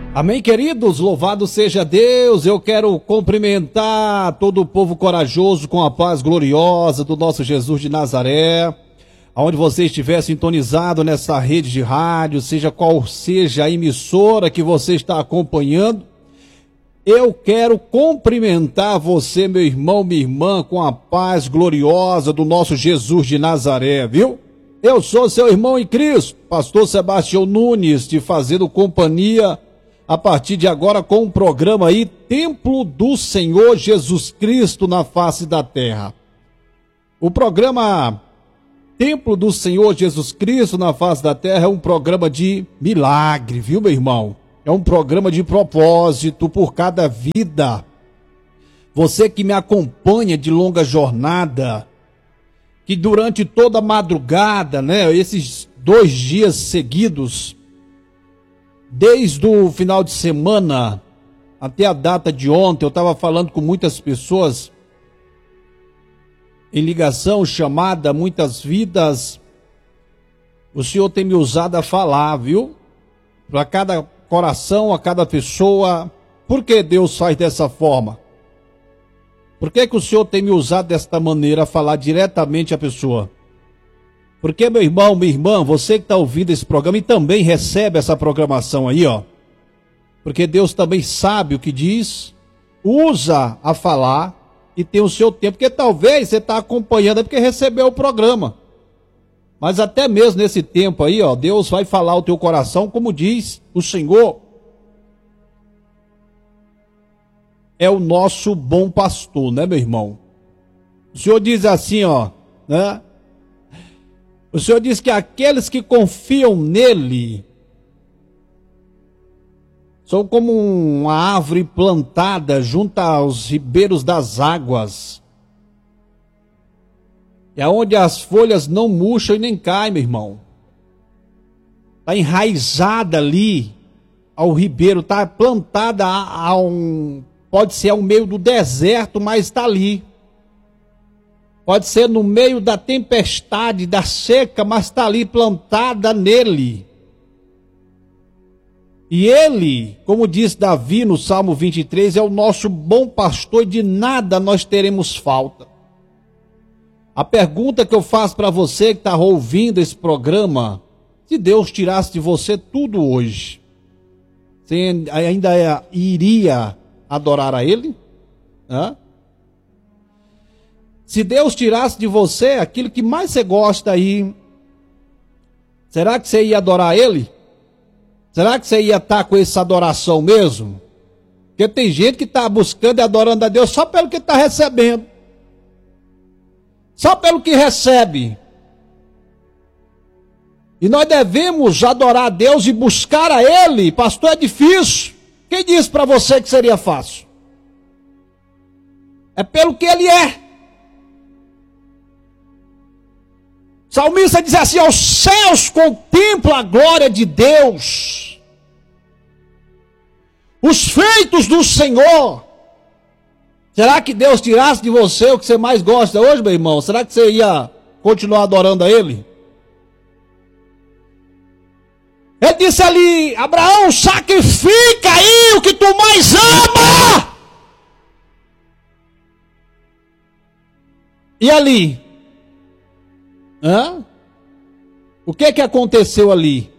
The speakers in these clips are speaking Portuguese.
Amém, queridos? Louvado seja Deus. Eu quero cumprimentar todo o povo corajoso com a paz gloriosa do nosso Jesus de Nazaré. Aonde você estiver sintonizado nessa rede de rádio, seja qual seja a emissora que você está acompanhando, eu quero cumprimentar você, meu irmão, minha irmã, com a paz gloriosa do nosso Jesus de Nazaré, viu? Eu sou seu irmão em Cristo, pastor Sebastião Nunes, te fazendo companhia a partir de agora com um programa aí, Templo do Senhor Jesus Cristo na face da terra. O programa Templo do Senhor Jesus Cristo na face da terra é um programa de milagre, viu, meu irmão? É um programa de propósito por cada vida. Você que me acompanha de longa jornada, que durante toda a madrugada, né, esses 2 dias seguidos, desde o final de semana até a data de ontem, eu estava falando com muitas pessoas em ligação, chamada, muitas vidas. O Senhor tem me usado a falar, viu? Para cada coração, a cada pessoa. Por que Deus faz dessa forma? Por que o Senhor tem me usado desta maneira a falar diretamente à pessoa? Porque, meu irmão, minha irmã, você que está ouvindo esse programa e também recebe essa programação aí, ó. Porque Deus também sabe o que diz, usa a falar e tem o seu tempo. Porque talvez você está acompanhando, é porque recebeu o programa. Mas até mesmo nesse tempo aí, ó, Deus vai falar ao teu coração, como diz o Senhor. É o nosso bom pastor, né, meu irmão? O Senhor diz assim, ó, né? O Senhor diz que aqueles que confiam nele são como uma árvore plantada junto aos ribeiros das águas. É onde as folhas não murcham e nem caem, meu irmão. Está enraizada ali ao ribeiro, está plantada pode ser ao meio do deserto, mas está ali. Pode ser no meio da tempestade, da seca, mas está ali plantada nele. E ele, como diz Davi no Salmo 23, é o nosso bom pastor e de nada nós teremos falta. A pergunta que eu faço para você que está ouvindo esse programa, se Deus tirasse de você tudo hoje, você ainda iria adorar a ele? Hã? Se Deus tirasse de você aquilo que mais você gosta aí, será que você ia adorar Ele? Será que você ia estar com essa adoração mesmo? Porque tem gente que está buscando e adorando a Deus só pelo que está recebendo. Só pelo que recebe. E nós devemos adorar a Deus e buscar a Ele. Pastor, é difícil. Quem disse para você que seria fácil? É pelo que Ele é. Salmista diz assim: aos céus contempla a glória de Deus, os feitos do Senhor. Será que Deus tirasse de você o que você mais gosta hoje, meu irmão? Será que você ia continuar adorando a Ele? Ele disse ali: Abraão, sacrifica aí o que tu mais ama. E ali? O que aconteceu ali?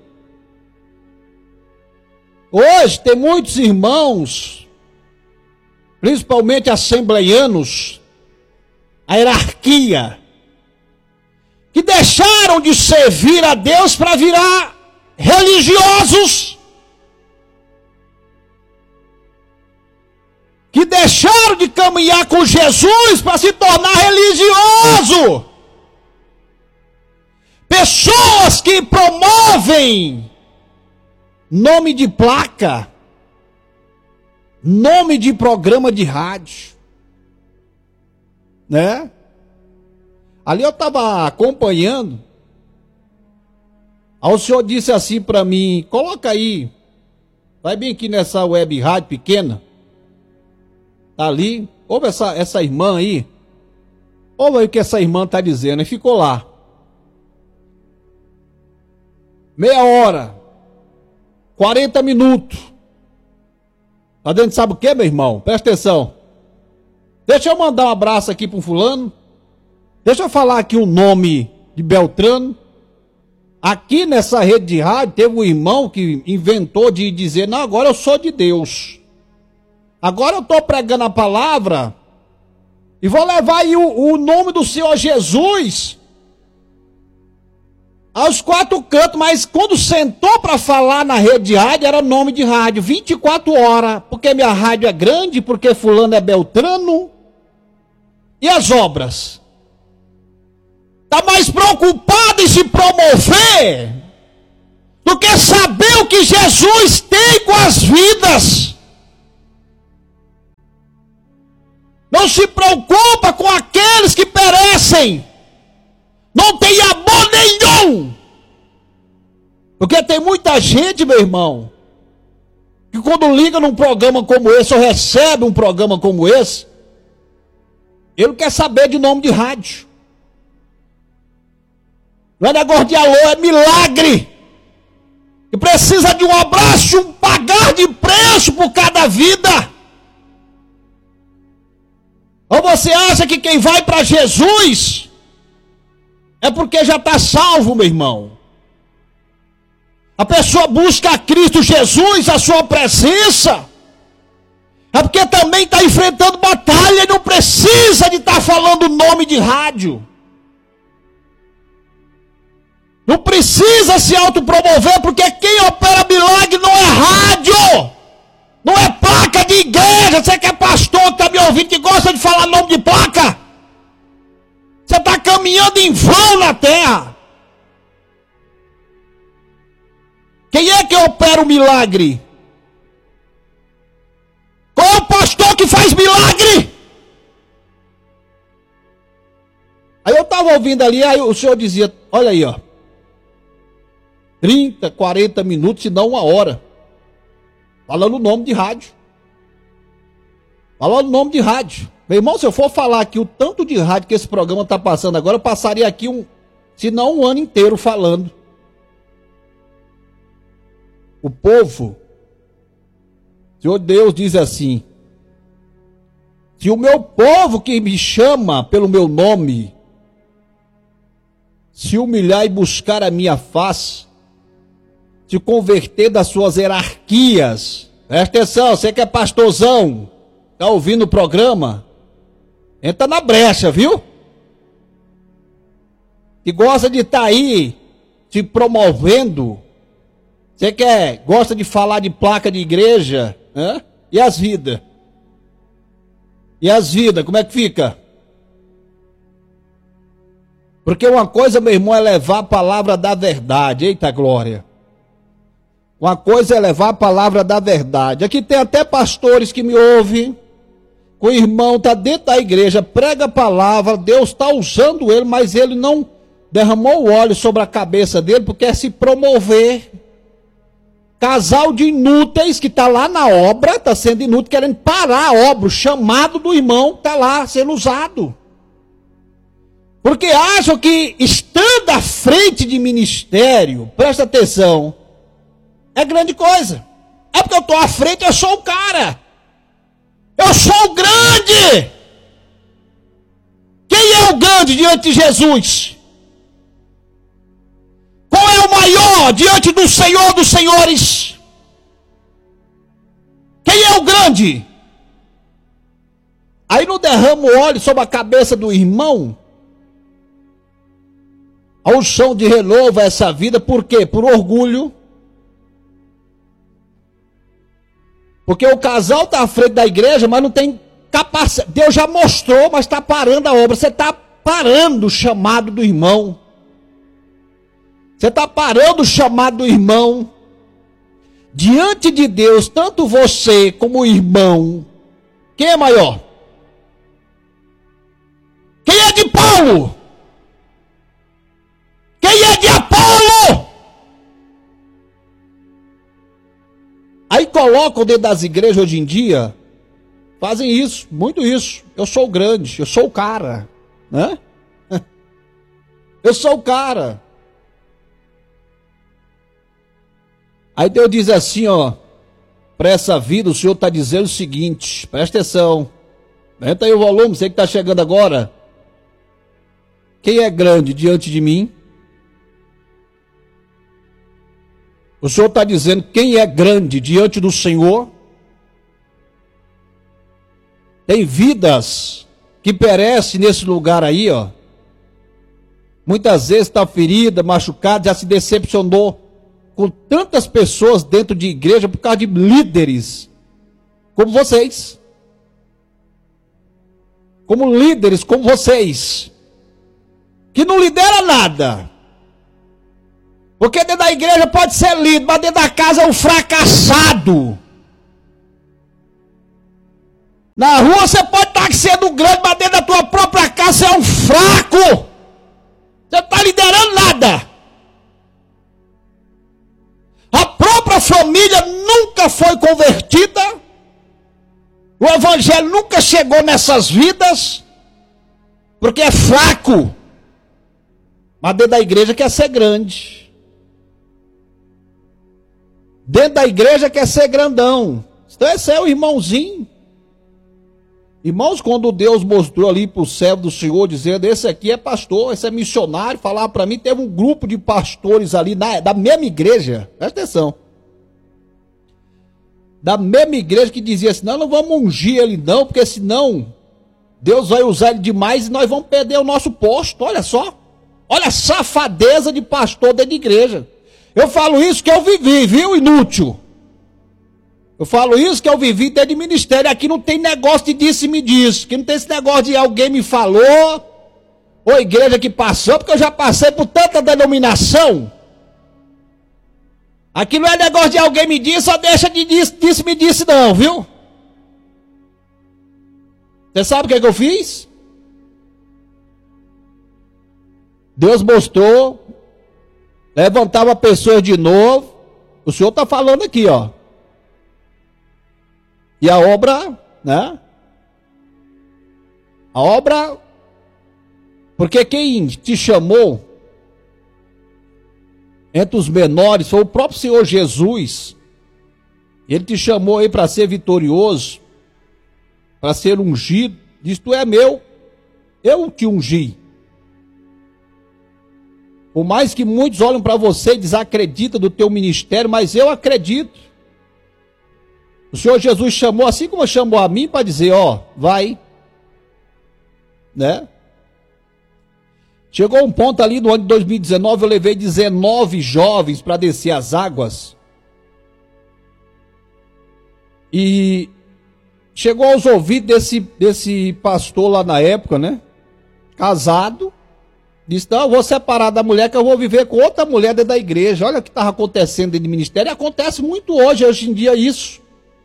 Hoje tem muitos irmãos, principalmente assembleianos, a hierarquia, que deixaram de servir a Deus para virar religiosos, que deixaram de caminhar com Jesus para se tornar religioso. Pessoas que promovem nome de placa, nome de programa de rádio, né? Ali eu estava acompanhando, aí o senhor disse assim para mim: coloca aí, vai bem aqui nessa web rádio pequena, tá ali, ouve essa irmã aí, ouve aí o que essa irmã está dizendo, e ficou lá. Meia hora, 40 minutos, Tá dentro, sabe o que, meu irmão? Presta atenção. Deixa eu mandar um abraço aqui para um fulano. Deixa eu falar aqui o nome de Beltrano. Aqui nessa rede de rádio teve um irmão que inventou de dizer, não, agora eu sou de Deus. Agora eu estou pregando a palavra e vou levar aí o nome do Senhor Jesus aos quatro cantos, mas quando sentou para falar na rede de rádio, era nome de rádio, 24 horas, porque minha rádio é grande, porque fulano é Beltrano. E as obras? Está mais preocupado em se promover do que saber o que Jesus tem com as vidas. Não se preocupa com aqueles que perecem. Não tem amor nenhum. Porque tem muita gente, meu irmão, que quando liga num programa como esse, ou recebe um programa como esse, ele não quer saber de nome de rádio. Não é negócio de alô, é milagre. E precisa de um abraço, um pagar de preço por cada vida. Ou você acha que quem vai para Jesus é porque já está salvo, meu irmão? A pessoa busca a Cristo Jesus, a sua presença, é porque também está enfrentando batalha e não precisa de estar falando nome de rádio. Não precisa se autopromover, porque quem opera milagre não é rádio, não é placa de igreja. Você que é pastor, que está me ouvindo, que gosta de falar nome de placa, você está caminhando em vão na terra. Quem é que opera o milagre? Qual é o pastor que faz milagre? Aí eu estava ouvindo ali, aí o senhor dizia, olha aí, ó, 30, 40 minutos, se não uma hora, falando o nome de rádio. Falando o nome de rádio. Meu irmão, se eu for falar aqui o tanto de rádio que esse programa está passando agora, eu passaria aqui se não um ano inteiro falando. O povo, o Senhor Deus diz assim, se o meu povo que me chama pelo meu nome, se humilhar e buscar a minha face, se converter das suas hierarquias, presta atenção, você que é pastorzão, está ouvindo o programa, entra na brecha, viu? Que gosta de estar aí, se promovendo, você que gosta de falar de placa de igreja, né? E as vidas? E as vidas, como é que fica? Porque uma coisa, meu irmão, é levar a palavra da verdade, eita glória. Uma coisa é levar a palavra da verdade. Aqui tem até pastores que me ouvem, o irmão está dentro da igreja, prega a palavra, Deus está usando ele, mas ele não derramou o óleo sobre a cabeça dele, porque é se promover. Casal de inúteis que está lá na obra, está sendo inútil, querendo parar a obra, o chamado do irmão está lá sendo usado. Porque acham que estando à frente de ministério, presta atenção, é grande coisa. É porque eu estou à frente, eu sou o cara. Eu sou o grande. Quem é o grande diante de Jesus? Qual é o maior diante do Senhor dos senhores? Quem é o grande? Aí não derrama o óleo sobre a cabeça do irmão. A unção de renovo a essa vida, por quê? Por orgulho. Porque o casal está à frente da igreja, mas não tem capacidade. Deus já mostrou, mas está parando a obra. Você está parando o chamado do irmão. Você está parando o chamado do irmão. Diante de Deus, tanto você como o irmão, quem é maior? Quem é de Paulo? Quem é de Apolo? Aí colocam dentro das igrejas hoje em dia, fazem isso, muito isso. Eu sou o grande, eu sou o cara, né? Eu sou o cara. Aí Deus diz assim, ó, para essa vida, o Senhor está dizendo o seguinte, presta atenção, aumenta aí o volume, você que está chegando agora. Quem é grande diante de mim? O Senhor está dizendo quem é grande diante do Senhor? Tem vidas que perecem nesse lugar aí, ó. Muitas vezes está ferida, machucada, já se decepcionou com tantas pessoas dentro de igreja por causa de líderes como vocês. Como líderes como vocês. Que não lidera nada. Porque dentro da igreja pode ser líder, mas dentro da casa é um fracassado. Na rua você pode estar sendo grande, mas dentro da tua própria casa você é um fraco. Você não está liderando nada. A própria família nunca foi convertida. O evangelho nunca chegou nessas vidas. Porque é fraco. Mas dentro da igreja quer ser grande. Dentro da igreja quer ser grandão. Então esse é o irmãozinho. Irmãos, quando Deus mostrou ali para o servo do Senhor, dizendo, esse aqui é pastor, esse é missionário, falava para mim, teve um grupo de pastores ali da mesma igreja, presta atenção. Da mesma igreja que dizia assim, não vamos ungir ele não, porque senão Deus vai usar ele demais e nós vamos perder o nosso posto, olha só. Olha a safadeza de pastor dentro de igreja. Eu falo isso que eu vivi, viu, inútil? Eu falo isso que eu vivi dentro de ministério. Aqui não tem negócio de disse e me disse. Aqui não tem esse negócio de alguém me falou. Ou igreja que passou, porque eu já passei por tanta denominação. Aqui não é negócio de alguém me disse, só deixa de disse me disse não, viu? Você sabe o que eu fiz? Deus mostrou, levantava pessoas de novo. O Senhor está falando aqui, ó. E a obra, né? A obra, porque quem te chamou entre os menores foi o próprio Senhor Jesus. Ele te chamou aí para ser vitorioso, para ser ungido. Diz, tu é meu, eu te ungi. Por mais que muitos olhem para você e desacreditam do teu ministério, mas eu acredito. O Senhor Jesus chamou, assim como chamou a mim, para dizer, ó, vai. Né? Chegou um ponto ali no ano de 2019, eu levei 19 jovens para descer as águas. E chegou aos ouvidos desse pastor lá na época, né? Casado. Disse, não, eu vou separar da mulher que eu vou viver com outra mulher dentro da igreja. Olha o que estava acontecendo dentro do ministério. E acontece muito hoje em dia isso.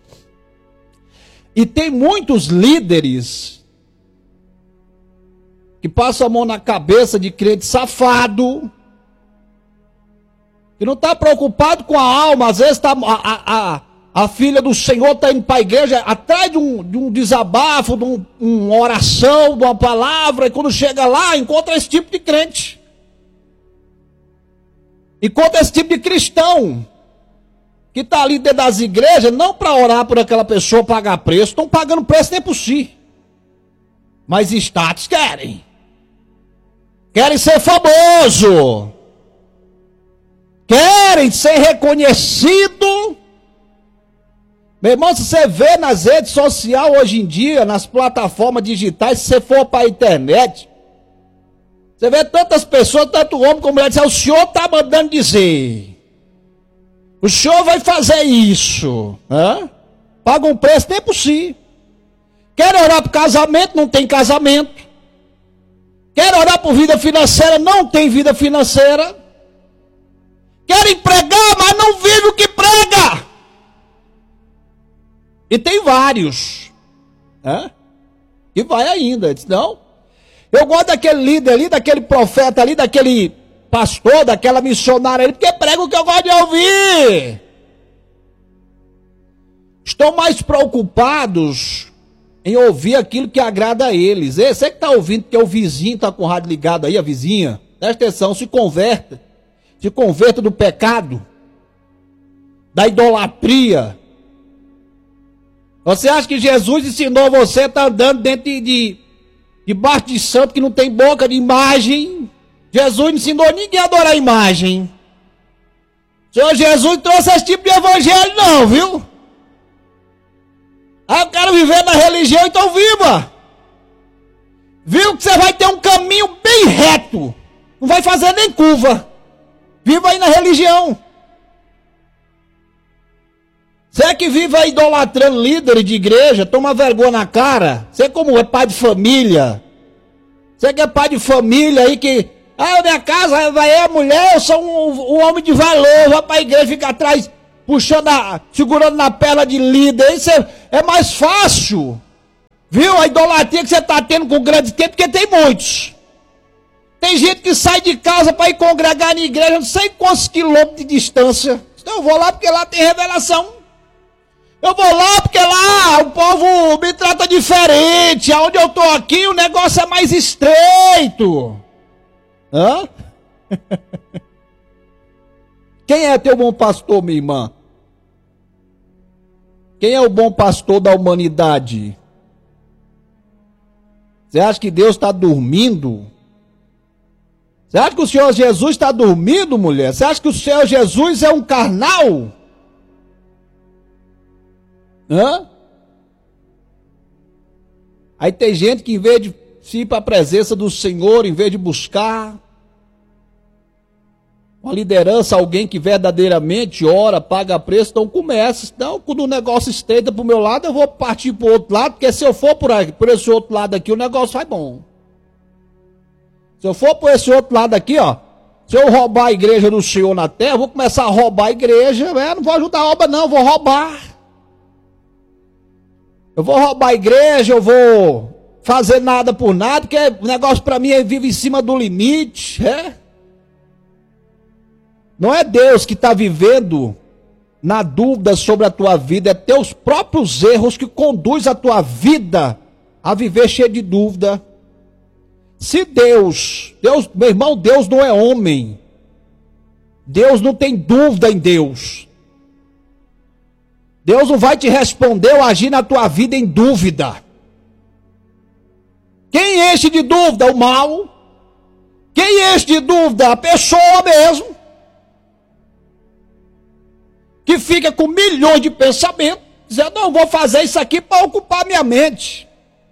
E tem muitos líderes que passam a mão na cabeça de crente safado, que não está preocupado com a alma. Às vezes a filha do Senhor está indo para a igreja atrás de um desabafo, de uma oração, de uma palavra, e quando chega lá, encontra esse tipo de crente. Encontra esse tipo de cristão, que está ali dentro das igrejas, não para orar por aquela pessoa, pagar preço, estão pagando preço nem por si. Mas status querem. Querem ser famoso. Querem ser reconhecido. Meu irmão, se você vê nas redes sociais hoje em dia, nas plataformas digitais, se você for para a internet, você vê tantas pessoas, tanto homem como mulher, dizendo, o senhor está mandando dizer, o senhor vai fazer isso, né? Paga um preço nem por si. Quer orar por casamento, não tem casamento. Quer orar por vida financeira, não tem vida financeira. Quer pregar, mas não vive o que prega. E tem vários, né? E vai ainda. Diz, não, eu gosto daquele líder ali, daquele profeta ali, daquele pastor, daquela missionária ali, porque prega o que eu gosto de ouvir. Estão mais preocupados em ouvir aquilo que agrada a eles. Você que está ouvindo, porque o vizinho está com o rádio ligado aí, a vizinha, presta atenção, se converta do pecado, da idolatria, Você acha que Jesus ensinou você a estar andando dentro debaixo de santo que não tem boca de imagem? Jesus não ensinou ninguém a adorar a imagem. O Senhor Jesus trouxe esse tipo de evangelho não, viu? Ah, eu quero viver na religião, então viva. Viu que você vai ter um caminho bem reto. Não vai fazer nem curva. Viva aí na religião. Você que vive aí idolatrando líderes de igreja, toma vergonha na cara. Você como é pai de família. Você que é pai de família aí que... Ah, minha casa vai a mulher, eu sou um homem de valor. Vai pra igreja, fica atrás, puxando, segurando na perna de líder. Isso é mais fácil. Viu? A idolatria que você está tendo com grandes tempos, porque tem muitos. Tem gente que sai de casa para ir congregar na igreja, não sei quantos quilômetros de distância. Então eu vou lá porque lá tem revelação. Eu vou lá porque lá o povo me trata diferente. Aonde eu estou aqui o negócio é mais estreito. Hã? Quem é teu bom pastor, minha irmã? Quem é o bom pastor da humanidade? Você acha que Deus está dormindo? Você acha que o Senhor Jesus está dormindo, mulher? Você acha que o Senhor Jesus é um carnal? Hã? Aí tem gente que em vez de ir para a presença do Senhor, em vez de buscar uma liderança, alguém que verdadeiramente ora, paga preço, então começa. Então, quando o negócio estreita para o meu lado, eu vou partir para o outro lado, porque se eu for por esse outro lado aqui, o negócio vai bom. Se eu for por esse outro lado aqui, ó, se eu roubar a igreja do Senhor na terra, eu vou começar a roubar a igreja, não vou ajudar a obra não, eu vou roubar. Eu vou roubar a igreja, eu vou fazer nada por nada, porque o negócio para mim vive em cima do limite, Não é Deus que está vivendo na dúvida sobre a tua vida, é teus próprios erros que conduz a tua vida a viver cheio de dúvida. Se Deus, meu irmão, Deus não é homem. Deus não tem dúvida em Deus. Deus não vai te responder ou agir na tua vida em dúvida. Quem enche de dúvida? O mal. Quem enche de dúvida? A pessoa mesmo. Que fica com milhões de pensamentos, dizendo, não, vou fazer isso aqui para ocupar minha mente.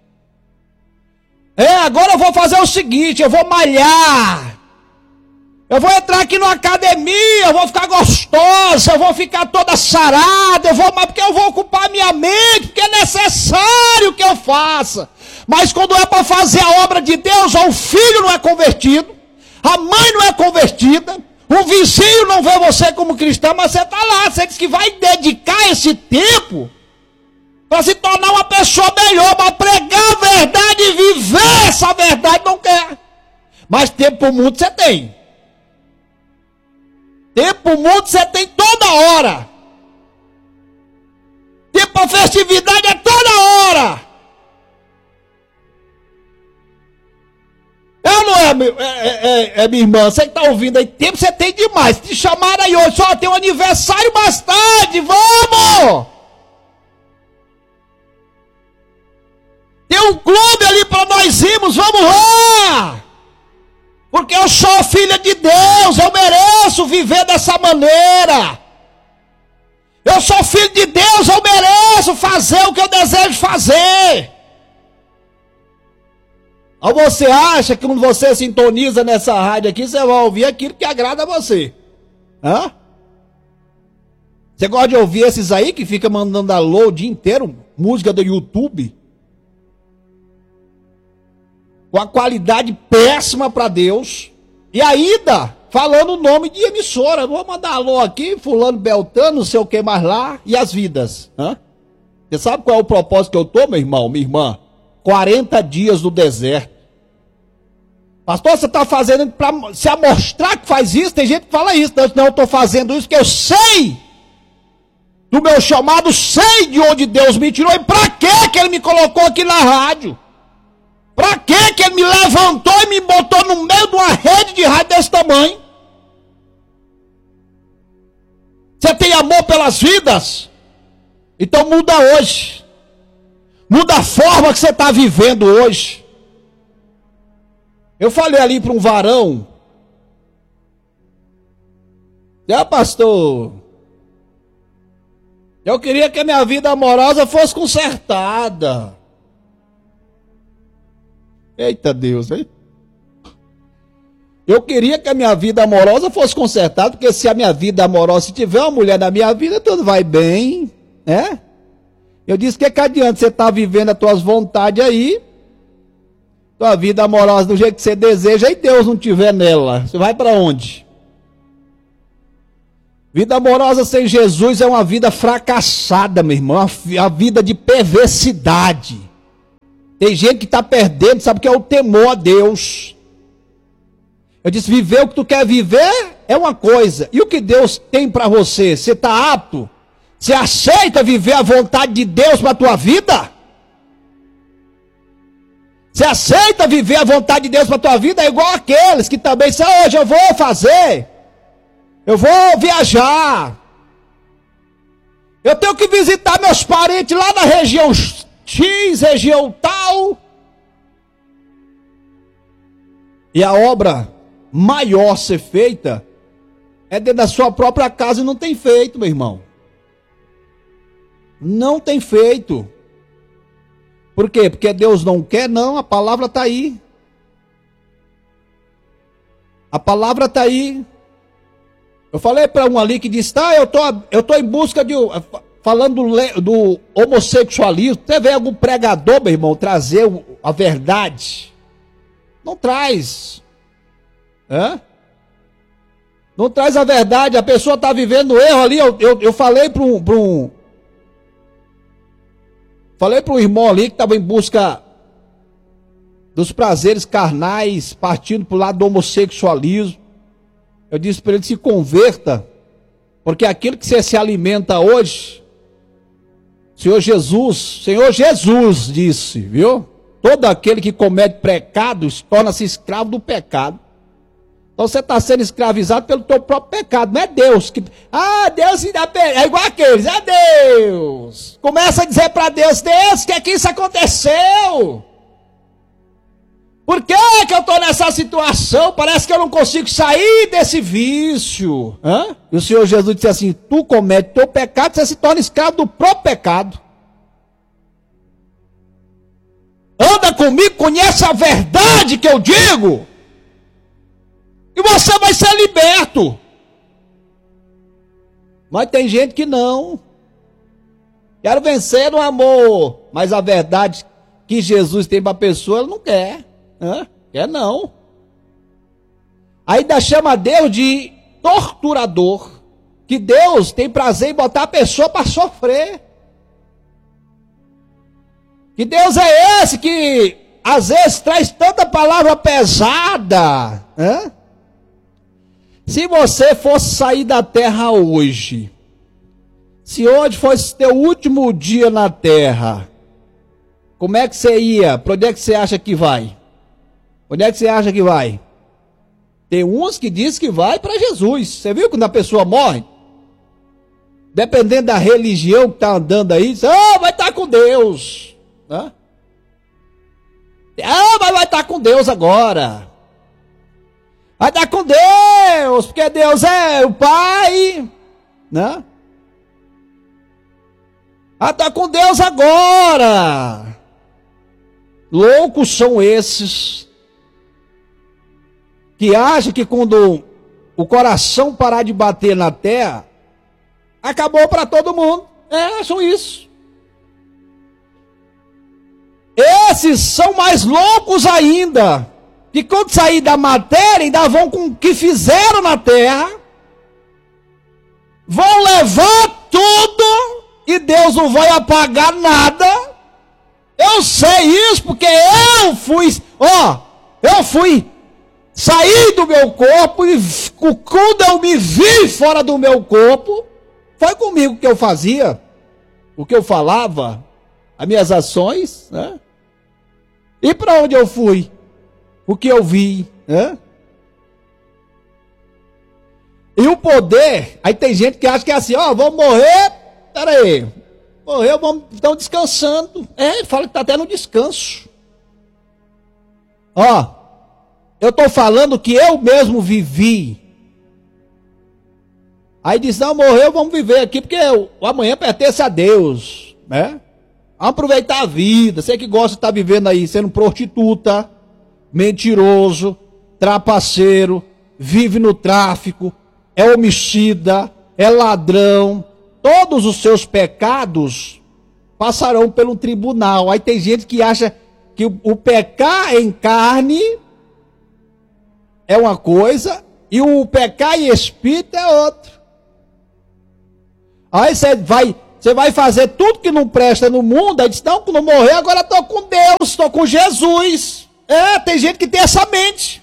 Agora eu vou fazer o seguinte, eu vou malhar. Eu vou entrar aqui numa academia, eu vou ficar gostosa, eu vou ficar toda sarada, porque eu vou ocupar minha mente, porque é necessário que eu faça. Mas quando é para fazer a obra de Deus, o filho não é convertido, a mãe não é convertida, o vizinho não vê você como cristão, mas você está lá. Você diz que vai dedicar esse tempo para se tornar uma pessoa melhor, para pregar a verdade e viver essa verdade, não quer. Mas tempo para o mundo você tem. Tempo para o mundo você tem toda hora. Tempo para festividade é toda hora. Minha irmã, você que está ouvindo aí, tempo você tem demais. Te chamaram aí hoje, só tem um aniversário mais tarde, vamos! Tem um clube ali para nós irmos, vamos lá! Porque eu sou filha de Deus, eu mereço viver dessa maneira. Eu sou filho de Deus, eu mereço fazer o que eu desejo fazer. Ou você acha que quando você sintoniza nessa rádio aqui, você vai ouvir aquilo que agrada a você? Hã? Você gosta de ouvir esses aí que fica mandando alô o dia inteiro, música do YouTube? Com a qualidade péssima para Deus. E ainda falando o nome de emissora. Vou mandar alô aqui, fulano, beltano, não sei o que mais lá. E as vidas. Hã? Você sabe qual é o propósito que eu tô, meu irmão, minha irmã? 40 dias no deserto. Pastor, você está fazendo para se amostrar que faz isso? Tem gente que fala isso. Não, eu estou fazendo isso porque eu sei do meu chamado, sei de onde Deus me tirou. E para que Ele me colocou aqui na rádio? Para que Ele me levantou e me botou no meio de uma rede de rádio desse tamanho? Você tem amor pelas vidas? Então muda hoje. Muda a forma que você está vivendo hoje. Eu falei ali para um varão. Pastor, eu queria que a minha vida amorosa fosse consertada. Eita Deus, hein? Eu queria que a minha vida amorosa fosse consertada, porque se a minha vida amorosa, se tiver uma mulher na minha vida, tudo vai bem, né? Eu disse, que adianta você estar vivendo as tuas vontades aí, tua vida amorosa do jeito que você deseja, e Deus não tiver nela, você vai para onde? Vida amorosa sem Jesus é uma vida fracassada, meu irmão, uma vida de perversidade. Tem gente que está perdendo, sabe o que é o temor a Deus. Eu disse, viver o que tu quer viver é uma coisa, e o que Deus tem para você, você está apto? Você aceita viver a vontade de Deus para a tua vida? Você aceita viver a vontade de Deus para a tua vida? É igual aqueles que também dizem, hoje eu vou fazer, eu vou viajar, eu tenho que visitar meus parentes lá na região X, região tal. E a obra maior ser feita é dentro da sua própria casa, e não tem feito, meu irmão. Não tem feito. Por quê? Porque Deus não quer? Não, a palavra está aí. A palavra está aí. Eu falei para um ali que disse, eu tô em busca de... Falando do homossexualismo, você vê algum pregador, meu irmão, trazer a verdade? Não traz. Não traz a verdade, a pessoa está vivendo erro ali. Eu falei para um irmão ali que estava em busca dos prazeres carnais, partindo para o lado do homossexualismo. Eu disse para ele, se converta, porque aquilo que você se alimenta hoje, Senhor Jesus disse, viu? Todo aquele que comete pecados torna-se escravo do pecado. Então você está sendo escravizado pelo teu próprio pecado, não é Deus que... Deus é igual aqueles, é Deus. Começa a dizer para Deus, Deus, que isso aconteceu? Por que eu estou nessa situação? Parece que eu não consigo sair desse vício. E o Senhor Jesus disse assim, tu comete teu pecado, você se torna escravo do próprio pecado. Anda comigo, conhece a verdade que eu digo, e você vai ser liberto. Mas tem gente que não. Quero vencer no amor, mas a verdade que Jesus tem para a pessoa, ela não quer. Quer não. Ainda chama Deus de torturador, que Deus tem prazer em botar a pessoa para sofrer. Que Deus é esse que às vezes traz tanta palavra pesada. Se você fosse sair da terra hoje, se hoje fosse teu último dia na terra, como é que você ia? Para onde é que você acha que vai? Onde é que você acha que vai? Tem uns que dizem que vai para Jesus. Você viu quando a pessoa morre? Dependendo da religião que está andando aí, diz, vai estar com Deus. Mas vai estar com Deus agora. Vai estar com Deus, porque Deus é o Pai. Vai estar com Deus agora. Loucos são esses que acham que quando o coração parar de bater na terra, acabou para todo mundo. São isso. Esses são mais loucos ainda, que quando sair da matéria, ainda vão com o que fizeram na terra, vão levar tudo, e Deus não vai apagar nada. Eu sei isso, porque eu fui sair do meu corpo, e quando eu me vi fora do meu corpo, foi comigo que eu fazia, o que eu falava, as minhas ações, E para onde eu fui? O que eu vi? E o poder, aí tem gente que acha que é assim, vou morrer, peraí, Morreu, estão descansando. Ele fala que está até no descanso. Ó, eu estou falando que eu mesmo vivi. Aí diz, não, morreu, vamos viver aqui, porque o amanhã pertence a Deus, né? Vamos aproveitar a vida. Você que gosta de estar vivendo aí, sendo prostituta, mentiroso, trapaceiro, vive no tráfico, é homicida, é ladrão. Todos os seus pecados passarão pelo tribunal. Aí tem gente que acha que o pecar em carne é uma coisa e o pecar em espírito é outra. Aí você vai fazer tudo que não presta no mundo, aí diz, não, quando morrer, agora estou com Deus, estou com Jesus. Tem gente que tem essa mente.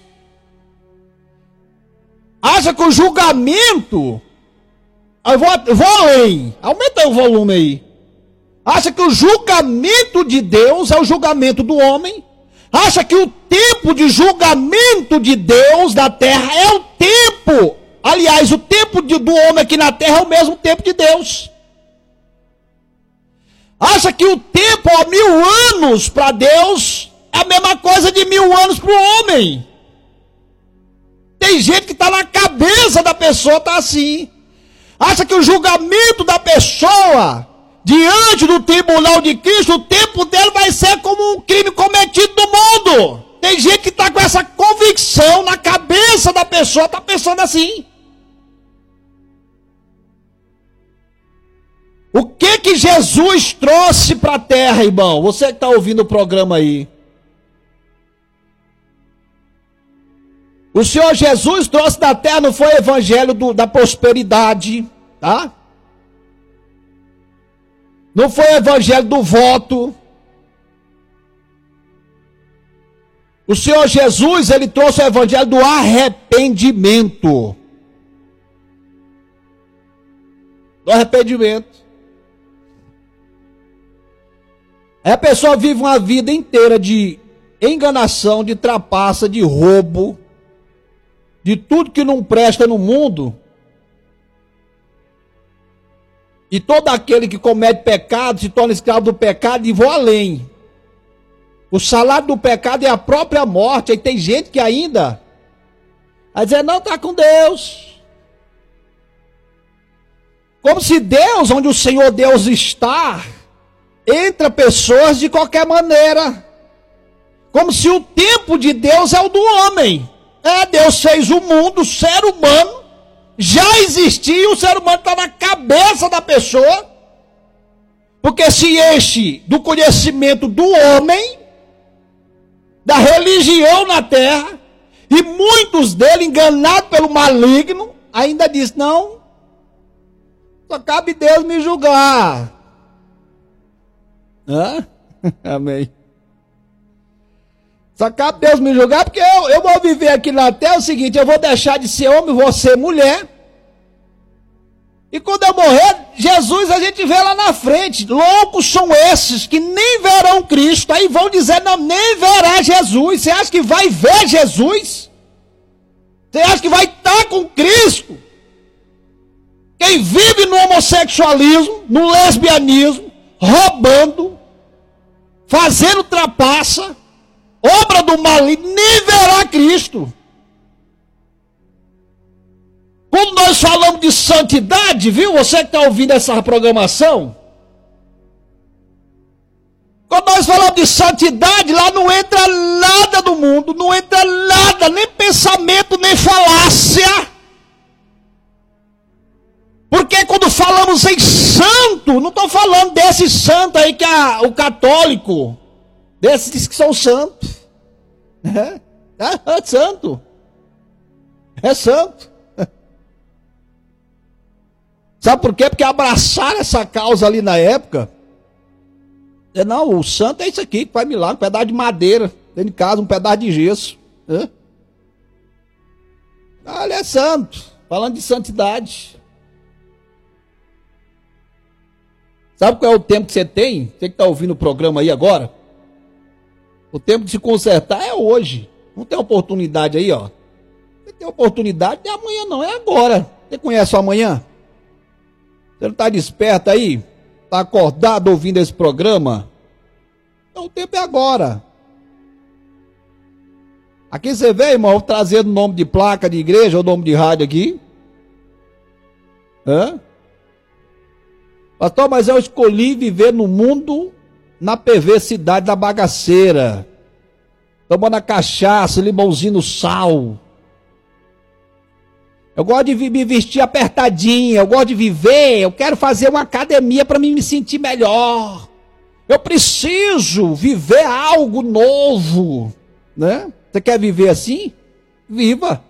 Acha que o julgamento... Eu vou além, aumenta o volume aí. Acha que o julgamento de Deus é o julgamento do homem. Acha que o tempo de julgamento de Deus da terra é o tempo. Aliás, o tempo do homem aqui na terra é o mesmo tempo de Deus. Acha que o tempo, 1000 anos para Deus é a mesma coisa de 1000 anos para o homem. Tem gente que está na cabeça da pessoa, está assim. Acha que o julgamento da pessoa diante do tribunal de Cristo, o tempo dele vai ser como um crime cometido no mundo. Tem gente que está com essa convicção na cabeça da pessoa, está pensando assim. O que Jesus trouxe para a terra, irmão? Você que está ouvindo o programa aí. O Senhor Jesus trouxe da terra, não foi o evangelho da prosperidade, tá? Não foi o evangelho do voto. O Senhor Jesus, ele trouxe o evangelho do arrependimento. Do arrependimento. Aí a pessoa vive uma vida inteira de enganação, de trapaça, de roubo, de tudo que não presta no mundo. E todo aquele que comete pecado se torna escravo do pecado e vou além. O salário do pecado é a própria morte. Aí tem gente que ainda vai dizer, não, está com Deus. Como se Deus, onde o Senhor Deus está, entra pessoas de qualquer maneira. Como se o tempo de Deus é o do homem. Deus fez o mundo, o ser humano já existia, o ser humano está na cabeça da pessoa, porque se enche do conhecimento do homem, da religião na terra, e muitos deles, enganados pelo maligno, ainda diz, não, só cabe Deus me julgar. Amém. Só cabe Deus me julgar, porque eu vou viver aqui na terra o seguinte, eu vou deixar de ser homem, vou ser mulher. E quando eu morrer, Jesus a gente vê lá na frente. Loucos são esses que nem verão Cristo. Aí vão dizer, não, nem verá Jesus. Você acha que vai ver Jesus? Você acha que vai estar com Cristo? Quem vive no homossexualismo, no lesbianismo, roubando, fazendo trapaça, obra do maligno, nem verá Cristo. Quando nós falamos de santidade, viu? Você que está ouvindo essa programação. Quando nós falamos de santidade, lá não entra nada do mundo, não entra nada, nem pensamento, nem falácia. Porque quando falamos em santo, não estou falando desse santo aí que é o católico, desses que são santos. É santo. É santo. Sabe por quê? Porque abraçaram essa causa ali na época. Não, o santo é isso aqui, que faz milagre, um pedaço de madeira, dentro de casa, um pedaço de gesso. Ele é santo, falando de santidade. Sabe qual é o tempo que você tem? Você que está ouvindo o programa aí agora? O tempo de se consertar é hoje. Não tem oportunidade aí, ó. Você tem oportunidade, não é amanhã não, é agora. Você conhece o amanhã? Você não está desperto aí? está acordado ouvindo esse programa, então o tempo é agora. Aqui você vê, irmão, trazendo nome de placa de igreja ou nome de rádio aqui. Pastor, mas eu escolhi viver no mundo na perversidade da bagaceira, tomando a cachaça, limãozinho no sal. Eu gosto de me vestir apertadinha, eu gosto de viver, eu quero fazer uma academia para me sentir melhor. Eu preciso viver algo novo, né? Você quer viver assim? Viva.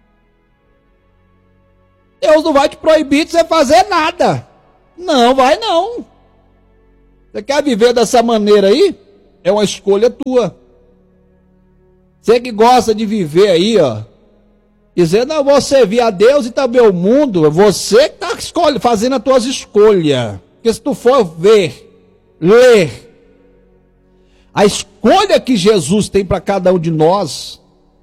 Deus não vai te proibir de você fazer nada. Não vai não. Você quer viver dessa maneira aí? É uma escolha tua. Você que gosta de viver aí, ó, dizendo, não, vou servir a Deus e também ao mundo, você que está fazendo as tuas escolhas. Porque se tu for ler, a escolha que Jesus tem para cada um de nós,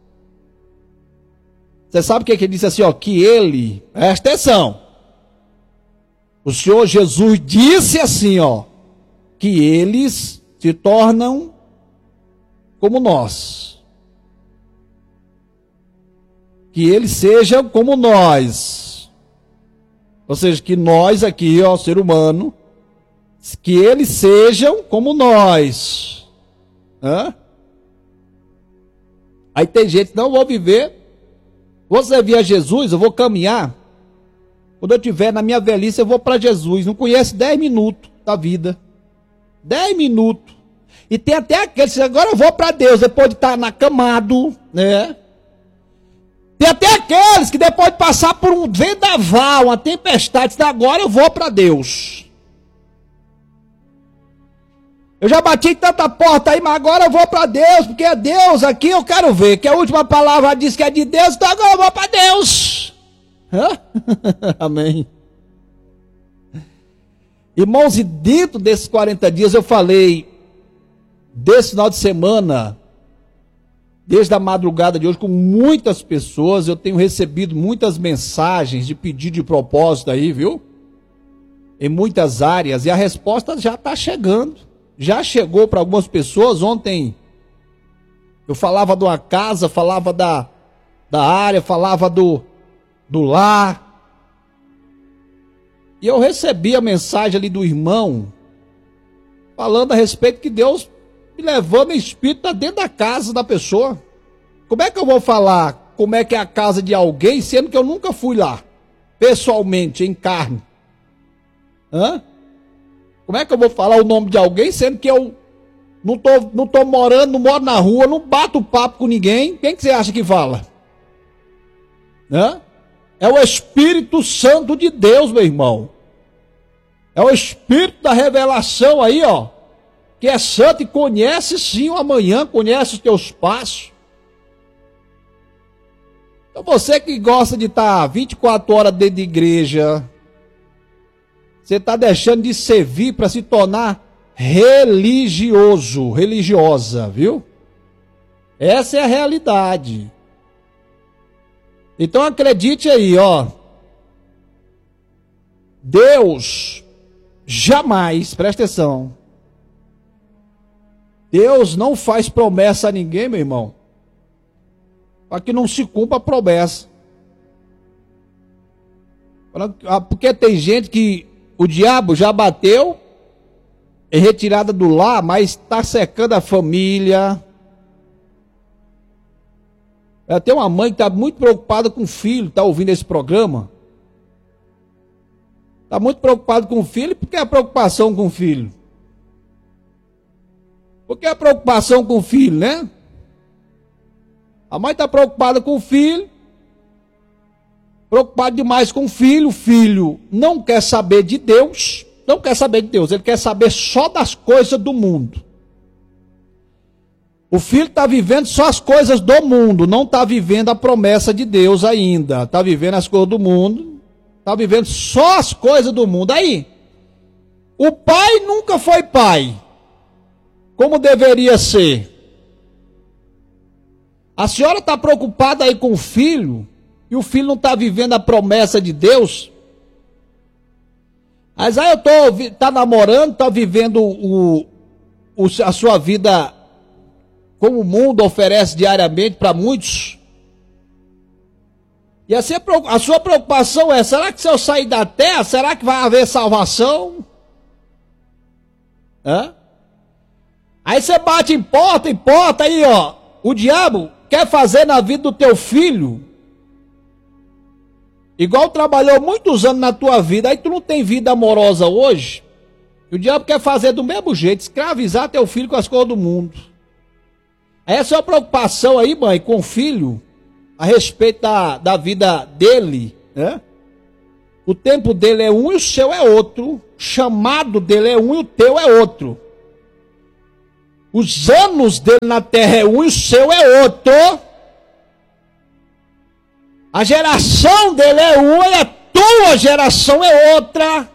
você sabe o que ele disse assim, ó, que ele, presta atenção, o Senhor Jesus disse assim, ó, que eles se tornam como nós. Que eles sejam como nós. Ou seja, que nós aqui, ó, ser humano, que eles sejam como nós. Aí tem gente que não vou viver, vou servir a Jesus, eu vou caminhar. Quando eu estiver na minha velhice, eu vou para Jesus. Não conhece 10 minutos da vida. 10 minutos. E tem até aqueles que agora eu vou para Deus, depois de estar acamado, né? Tem até aqueles que depois de passar por um vendaval, uma tempestade, agora eu vou para Deus. Eu já bati tanta porta aí, mas agora eu vou para Deus, porque é Deus aqui, eu quero ver, que a última palavra diz que é de Deus, então agora eu vou para Deus. Amém. Irmãos, e dentro desses 40 dias eu falei, desse final de semana, desde a madrugada de hoje, com muitas pessoas, eu tenho recebido muitas mensagens de pedido de propósito aí, viu? Em muitas áreas, e a resposta já está chegando. Já chegou para algumas pessoas. Ontem eu falava de uma casa, falava da área, falava do lar. E eu recebi a mensagem ali do irmão, falando a respeito que Deus me levando em espírito para dentro da casa da pessoa. Como é que eu vou falar como é que é a casa de alguém, sendo que eu nunca fui lá, pessoalmente, em carne? Como é que eu vou falar o nome de alguém, sendo que eu não tô morando, não moro na rua, não bato papo com ninguém? Quem que você acha que fala? É o Espírito Santo de Deus, meu irmão. É o Espírito da revelação aí, ó, que é santo e conhece sim o amanhã, conhece os teus passos. Então você que gosta de estar 24 horas dentro de igreja, você está deixando de servir para se tornar religioso, religiosa, viu? Essa é a realidade. Então acredite aí, ó. Deus jamais, presta atenção, Deus não faz promessa a ninguém, meu irmão, para que não se cumpra a promessa. Porque tem gente que o diabo já bateu em retirada do lar, mas está secando a família. Tem uma mãe que está muito preocupada com o filho, está ouvindo esse programa. Está muito preocupado com o filho. Por que a preocupação com o filho? Por que a preocupação com o filho, né? A mãe está preocupada com o filho, preocupado demais com o filho não quer saber de Deus, ele quer saber só das coisas do mundo. O filho está vivendo só as coisas do mundo, não está vivendo a promessa de Deus ainda, está vivendo as coisas do mundo, está vivendo só as coisas do mundo. Aí, o pai nunca foi pai, como deveria ser. A senhora está preocupada aí com o filho, e o filho não está vivendo a promessa de Deus. Mas aí tá namorando, tá vivendo a sua vida como o mundo oferece diariamente para muitos. E assim, a sua preocupação é, será que se eu sair da terra, será que vai haver salvação? Hã? Aí você bate em porta, aí ó, o diabo quer fazer na vida do teu filho, igual trabalhou muitos anos na tua vida, aí tu não tem vida amorosa hoje, o diabo quer fazer do mesmo jeito, escravizar teu filho com as coisas do mundo. Essa é a preocupação aí, mãe, com o filho, a respeito da vida dele, né? O tempo dele é um e o seu é outro. O chamado dele é um e o teu é outro. Os anos dele na terra é um e o seu é outro. A geração dele é uma e a tua geração é outra.